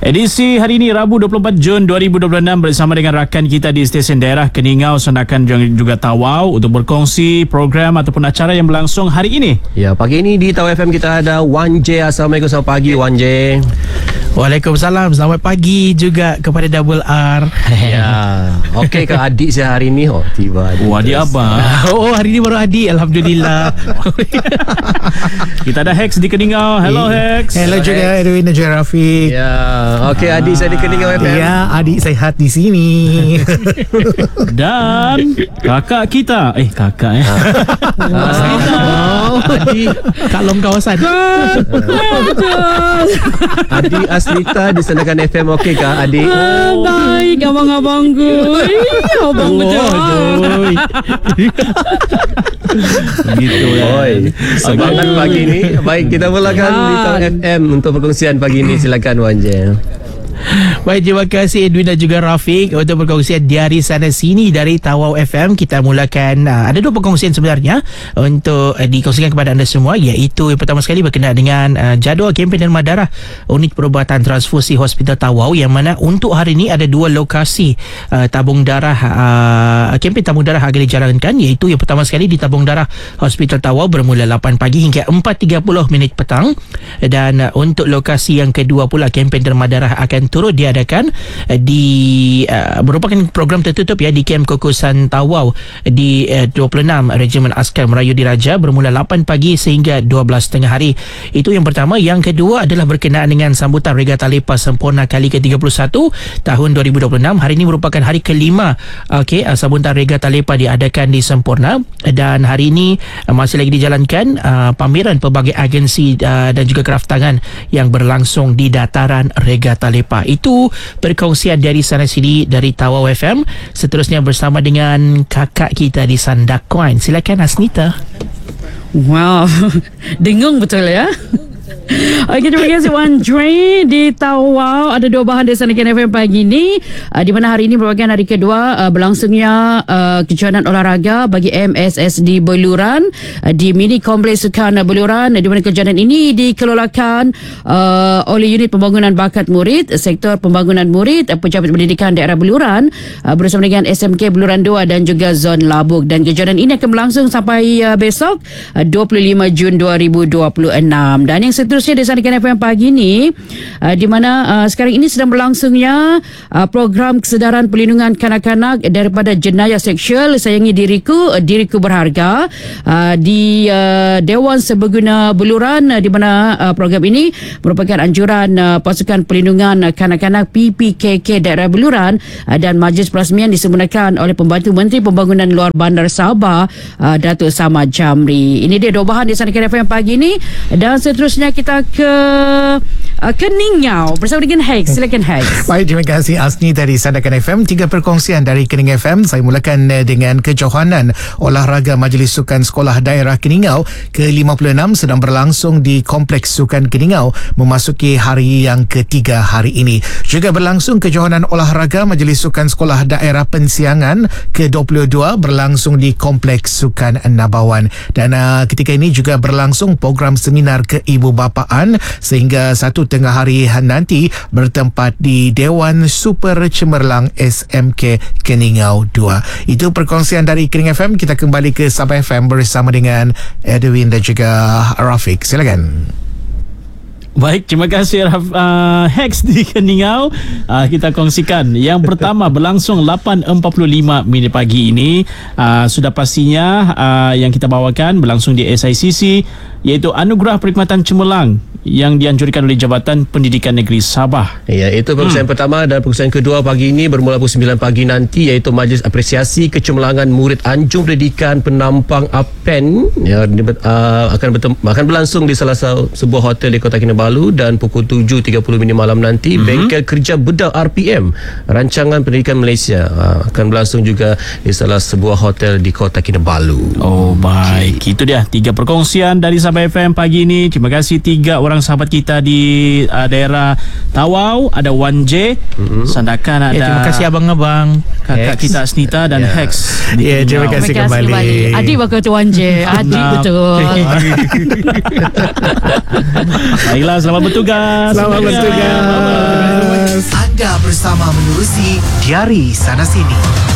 Edisi hari ini Rabu 24 Jun 2026 bersama dengan rakan kita di stesen daerah Keningau, Sandakan juga Tawau untuk berkongsi program ataupun acara yang berlangsung hari ini. Ya, pagi ini di Tawau FM kita ada Wan J. Assalamualaikum, selamat pagi Wan J. Waalaikumsalam, selamat pagi juga kepada Double R. Ya, okey ke adik saya hari ini? Oh, tiba adik. Oh, adik abang. Oh, hari ini baru adik, Alhamdulillah. Kita ada Hex di Keningau. Hello Hex. Hello juga Edwin dan juga Rafiq. Ya, okey, adik saya di Keningau FM. Ya, adik sehat di sini. Dan kakak kita. Kakak Adik Kak Long kawasan. Adik Aslita di Sandakan FM. Okey ke adik? Baik, abang-abangku. Abang betul. Gitu Oi, semangat pagi ni. Baik, kita mulakan di Tawau FM untuk perkongsian pagi ni. Silakan Wan J. Baik, terima kasih Edwin dan juga Rafiq untuk perkongsian dari sana sini dari Tawau FM. Kita mulakan ada dua perkongsian sebenarnya untuk dikongsikan kepada anda semua, iaitu yang pertama sekali berkenaan dengan jadual kempen derma darah unit perubatan transfusi Hospital Tawau, yang mana untuk hari ini ada dua lokasi tabung darah, kempen tabung darah akan dijalankan, iaitu yang pertama sekali di tabung darah Hospital Tawau bermula 8 pagi hingga 4.30 minit petang, dan untuk lokasi yang kedua pula kempen derma darah akan turut diadakan di merupakan program tertutup di Kem Kokosan Tawau di 26 Regimen Askar Melayu Diraja bermula 8 pagi sehingga 12 tengah hari. Itu yang pertama. Yang kedua adalah berkenaan dengan sambutan Regata Lepa Sempurna kali ke-31 tahun 2026. Hari ini merupakan hari kelima sambutan Regata Lepa diadakan di Sempurna, dan hari ini masih lagi dijalankan pameran pelbagai agensi dan juga kraftangan yang berlangsung di dataran Regata Lepa. Itu perkongsian dari sana sini dari Tawau FM. Seterusnya bersama dengan kakak kita di Sandakan. Silakan Asnita. Wow, dengung betul ya. Okey, terima kasih Wan Dre di Tawau. Ada dua bahan di Sandakan FM pagi ini, di mana hari ini merupakan hari kedua berlangsungnya kejohanan olahraga bagi MSSD Beluran di Mini Kompleks Sukan Beluran, di mana kejohanan ini dikelolakan oleh Unit Pembangunan Bakat Murid, Sektor Pembangunan Murid, Pejabat Pendidikan Daerah Beluran bersama dengan SMK Beluran 2 dan juga Zon Labuk. Dan kejohanan ini akan berlangsung sampai besok 25 Jun 2026. Dan yang seterusnya di Sandakan FM pagi ini, di mana sekarang ini sedang berlangsungnya program kesedaran perlindungan kanak-kanak daripada jenayah seksual Sayangi Diriku, Diriku Berharga di Dewan Serbaguna Beluran, di mana program ini merupakan anjuran Pasukan Perlindungan Kanak-kanak PPKK Daerah Beluran dan majlis perasmian disempurnakan oleh Pembantu Menteri Pembangunan Luar Bandar Sabah Datuk Samad Jamri. Ini dia dua bahan di Sandakan FM pagi ini, dan seterusnya kita ke Keningau bersama dengan Hex. Silakan Hex. Baik, terima kasih Asni dari Sandakan FM. 3 perkongsian dari Keningau FM. Saya mulakan dengan kejohanan olahraga Majlis Sukan Sekolah Daerah Keningau ke-56 sedang berlangsung di Kompleks Sukan Keningau memasuki hari yang ketiga hari ini. Juga berlangsung kejohanan olahraga Majlis Sukan Sekolah Daerah Pensiangan ke-22 berlangsung di Kompleks Sukan Nabawan, dan ketika ini juga berlangsung program seminar keibubapaan sehingga 1 tengah hari nanti bertempat di Dewan Super Cemerlang SMK Keningau 2. Itu perkongsian dari Keningau FM. Kita kembali ke Sabah FM bersama dengan Edwin dan juga Rafiq. Silakan. Baik, terima kasih Hex di Keningau. Kita kongsikan. Yang pertama berlangsung 8.45 minit pagi ini. Sudah pastinya yang kita bawakan berlangsung di SICC, iaitu Anugerah Perkhidmatan Cemerlang yang dianjurkan oleh Jabatan Pendidikan Negeri Sabah. Ya, itu perkongsian pertama, dan perkongsian kedua pagi ini bermula pukul 9 pagi nanti, iaitu Majlis Apresiasi Kecemerlangan Murid Anjung Pendidikan Penampang APEN akan berlangsung di salah sebuah hotel di Kota Kinabalu, dan pukul 7.30 malam nanti Bengkel Kerja Bedah RPM Rancangan Pendidikan Malaysia akan berlangsung juga di salah sebuah hotel di Kota Kinabalu. Oh, baik. Itu dia 3 perkongsian dari Sabah FM pagi ini. Terima kasih 3 orang sahabat kita di daerah Tawau. Ada Wan J, Sandakan ada. Terima kasih abang-abang, kakak kita Asnita dan Hex. Terima kasih kembali. Adik bakal tu Wan J. Adik betul. Baiklah, selamat bertugas. Selamat bertugas. Anda bersama menerusi Diari Sana Sini.